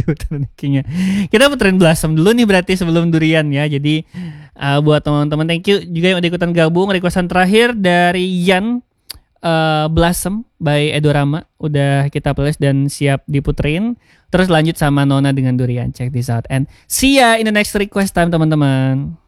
puterin Kingnya. Kita puterin Blossom dulu nih berarti sebelum Durian ya. Jadi buat teman-teman thank you juga yang udah ikutan gabung. Requestan terakhir dari Yan, Blossom by Edorama udah kita playlist dan siap diputerin. Terus lanjut sama Nona dengan Durian. Check this out and see ya in the next request time teman-teman.